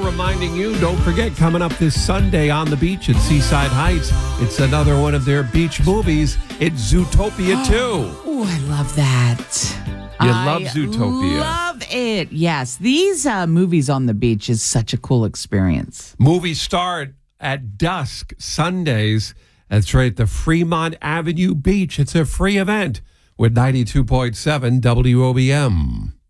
reminding you, don't forget, coming up this Sunday on the beach at Seaside Heights, it's another one of their beach movies. It's Zootopia 2. Oh, I love that. You love Zootopia. Love it. Yes. These movies on the beach is such a cool experience. Movies start at dusk Sundays. That's right, the Fremont Avenue Beach. It's a free event with 92.7 WOBM.